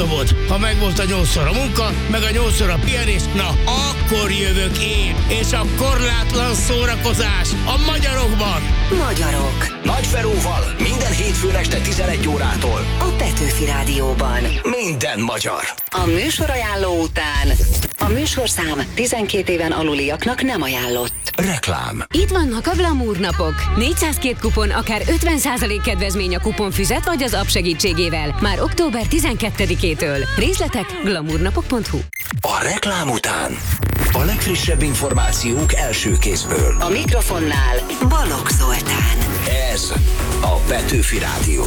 eldobod. Ha megvolt a 8-szor a munka, meg a 8-szor a pihenés, na akkor jövök én, és a korlátlan szórakozás a magyarokban. Magyarok. Nagy Feróval minden hétfőn este 11 órától. A Petőfi Rádióban. Minden magyar. A műsorajánló után a műsorszám 12 éven aluliaknak nem ajánlott. Reklám. Itt vannak a Glamour napok. 402 kupon, akár 50% kedvezmény a kuponfüzet vagy az app segítségével. Már október 12-től. Részletek glamournapok.hu. A reklám után a legfrissebb információk első kézből. A mikrofonnál Balogh Zoltán. Ez a Petőfi Rádió.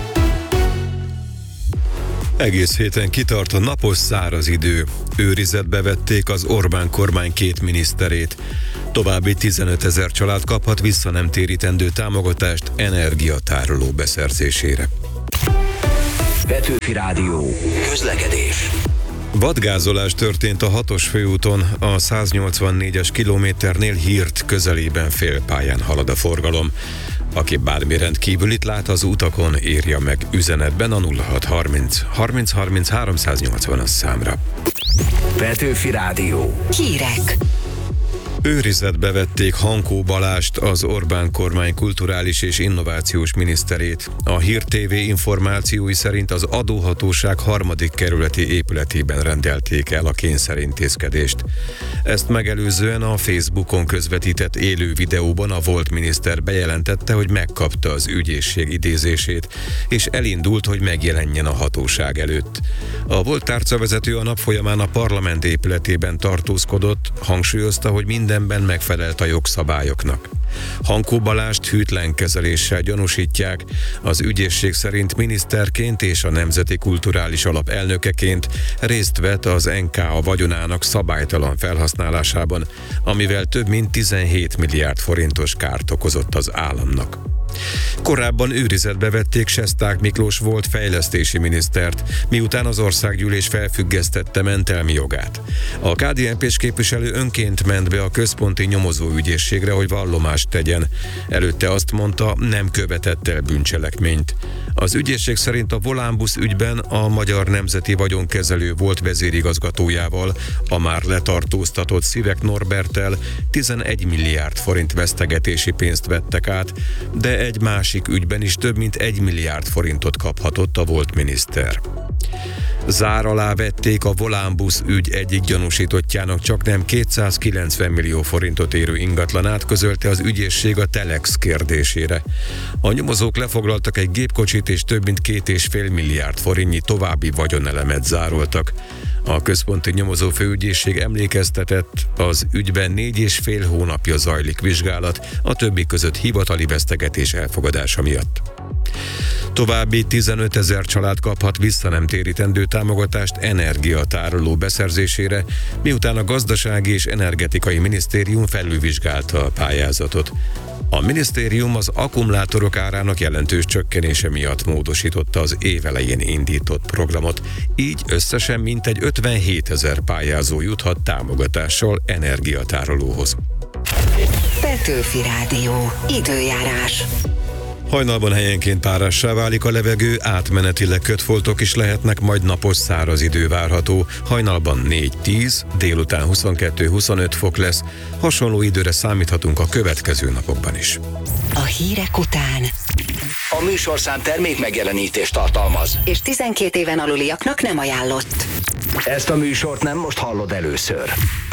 Egész héten kitart a napos száraz idő. Őrizetbe vették az Orbán kormány 2 miniszterét. További 15 000 család kaphat vissza nem térítendő támogatást energiatároló beszerzésére. Petőfi Rádió. Közlekedés. Vadgázolás történt a 6-os főúton, a 184-es kilométernél Hirt közelében félpályán halad a forgalom. Aki bármi rendkívülit lát az utakon, írja meg üzenetben a 0630 30 30 380-as számra. Petőfi Rádió. Hírek. Őrizetbe vették Hankó Balást, az Orbán kormány kulturális és innovációs miniszterét. A Hír TV információi szerint az adóhatóság 3. kerületi épületében rendelték el a kényszerintézkedést. Ezt megelőzően a Facebookon közvetített élő videóban a volt miniszter bejelentette, hogy megkapta az ügyészség idézését, és elindult, hogy megjelenjen a hatóság előtt. A volt tárcavezető a nap folyamán a parlament épületében tartózkodott, hangsúlyozta, hogy mindenben megfelelt a jogszabályoknak. Hankó Balást hűtlen kezeléssel gyanúsítják, az ügyészség szerint miniszterként és a Nemzeti Kulturális Alap elnökeként részt vett az NKA vagyonának szabálytalan felhasználásában, amivel több mint 17 milliárd forintos kárt okozott az államnak. Korábban őrizetbe vették Sesták Miklós volt fejlesztési minisztert, miután az országgyűlés felfüggesztette mentelmi jogát. A KDNP-s képviselő önként ment be a központi nyomozóügyészségre, hogy vallomást tegyen. Előtte azt mondta, nem követett el bűncselekményt. Az ügyészség szerint a Volánbusz ügyben a Magyar Nemzeti Vagyonkezelő volt vezérigazgatójával, a már letartóztatott Szivek Norberttel 11 milliárd forint vesztegetési pénzt vettek át, de egy másik ügyben is több mint 1 milliárd forintot kaphatott a volt miniszter. Zár alá vették a Volánbusz ügy egyik gyanúsítottjának csaknem 290 millió forintot érő ingatlanát, közölte az ügyészség a Telex kérdésére. A nyomozók lefoglaltak egy gépkocsit és több mint 2,5 milliárd forintnyi további vagyonelemet zároltak. A központi nyomozó főügyészség emlékeztetett, az ügyben 4,5 hónapja zajlik vizsgálat, a többi között hivatali vesztegetés elfogadása miatt. További 15 000 család kaphat vissza nem térítendő támogatást energiatároló beszerzésére, miután a Gazdasági és Energetikai Minisztérium felülvizsgálta a pályázatot. A minisztérium az akkumulátorok árának jelentős csökkenése miatt módosította az év elején indított programot, így összesen mintegy 57 000 pályázó juthat támogatással energiatárolóhoz. Petőfi Rádió. Időjárás. Hajnalban helyenként párássá válik a levegő, átmenetileg kötfoltok is lehetnek, majd napos száraz idő várható. Hajnalban 4-10, délután 22-25 fok lesz. Hasonló időre számíthatunk a következő napokban is. A hírek után A műsorszám termék megjelenítést tartalmaz, és 12 éven aluliaknak nem ajánlott. Ezt a műsort nem most hallod először.